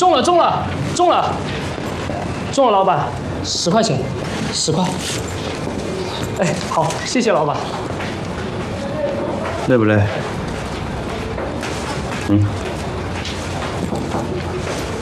中了，老板，10块钱，10块。哎，好，谢谢老板。 累不累？